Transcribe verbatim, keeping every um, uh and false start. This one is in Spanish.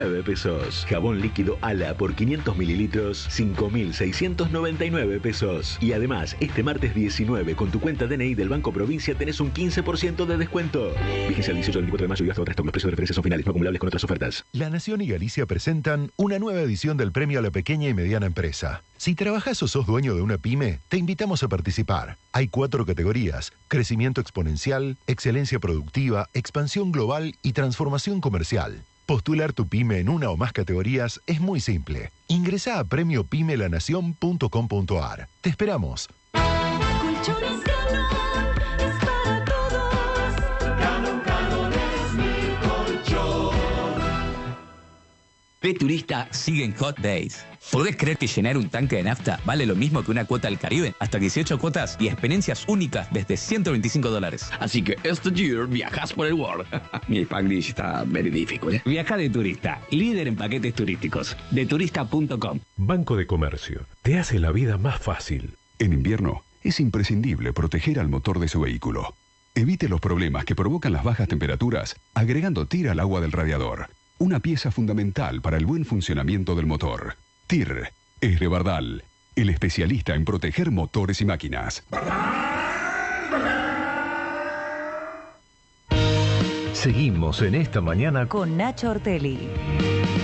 nueve pesos. Jabón líquido Ala por quinientos mililitros, cinco mil seiscientos noventa y nueve pesos. Y además, este martes diecinueve, con tu cuenta D N I del Banco Provincia, tenés un quince por ciento de descuento. Vigencia el dieciocho al veinticuatro de mayo y hasta otro stock. Los precios de referencia son finales, no acumulables con otras ofertas. La Nación y Galicia presentan una nueva edición del Premio a la Pequeña y Mediana Empresa. Si trabajás o sos dueño de una pyme, te invitamos a participar. Hay cuatro categorías: crecimiento exponencial, excelencia productiva, expansión global y transformación comercial. Postular tu pyme en una o más categorías es muy simple. Ingresá a premio pyme la nación punto com punto a r. Te esperamos. Colchones Galo es para todos. Galo, Galo es mi colchón. P Turista siguen Hot Days. ¿Podés creer que llenar un tanque de nafta vale lo mismo que una cuota al Caribe? Hasta dieciocho cuotas y experiencias únicas desde ciento veinticinco dólares. Así que este year viajas por el world. Mi Spanglish está very difficult, ¿eh? Viaja de turista, líder en paquetes turísticos. de turista punto com. Banco de Comercio. Te hace la vida más fácil. En invierno es imprescindible proteger al motor de su vehículo. Evite los problemas que provocan las bajas temperaturas agregando T I R al agua del radiador. Una pieza fundamental para el buen funcionamiento del motor. T I R es de Bardal, el especialista en proteger motores y máquinas. Seguimos en esta mañana con Nacho Ortelli.